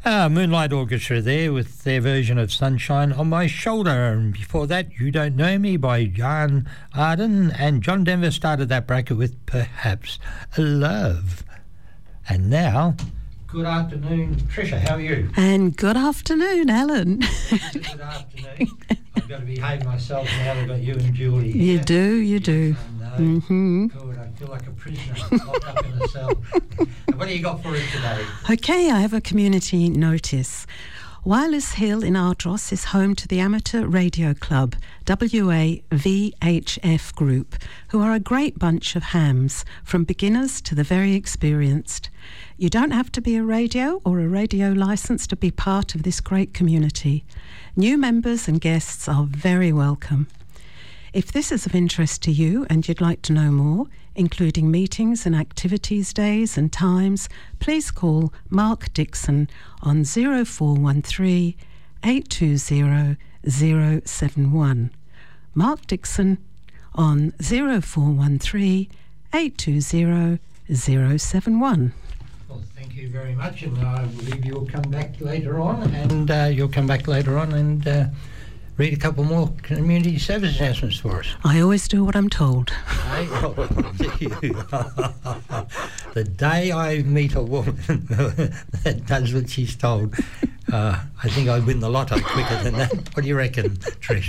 Moonlight Orchestra there with their version of Sunshine on My Shoulder. And before that, You Don't Know Me by Jan Arden. And John Denver started that bracket with Perhaps a Love. And now, good afternoon, Tricia. How are you? And good afternoon, Alan. Good afternoon. I've got to behave myself now. I've got you and Julie here. You do. Mm-hmm. Good. I feel like a prisoner locked up in a cell. What do you got for us today? Okay, I have a community notice. Wireless Hill in Ardross is home to the Amateur Radio Club, WA VHF Group, who are a great bunch of hams, from beginners to the very experienced. You don't have to be a radio or a radio licence to be part of this great community. New members and guests are very welcome. If this is of interest to you and you'd like to know more, including meetings and activities days and times, please call Mark Dixon on 0413 820 071. Mark Dixon on 0413 820 071. Well, thank you very much, and I believe you'll come back later on, and read a couple more community service announcements for us. I always do what I'm told. The day I meet a woman that does what she's told, I think I'd win the lotto quicker than that. What do you reckon, Trish?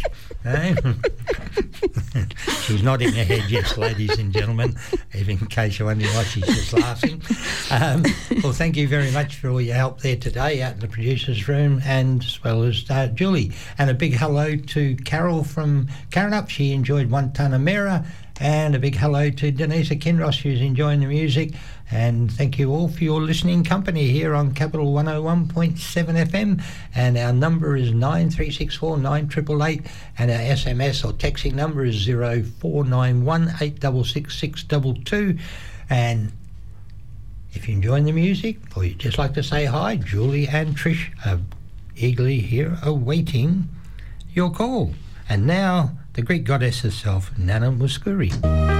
She's nodding her head, yes, ladies and gentlemen, even in case you're wondering why she's just laughing. Well, thank you very much for all your help there today out in the producer's room, and as well as Julie. And a big hello to Carol from Carrinup. She enjoyed Wantanamera. And a big hello to Denisa Kinross, who's enjoying the music. And thank you all for your listening company here on Capital 101.7 FM. And our number is 9364 9888. And our SMS or texting number is 0491 866 622. And if you're enjoying the music, or you'd just like to say hi, Julie and Trish are eagerly here awaiting your call. And now, the Greek goddess herself, Nana Mouskouri.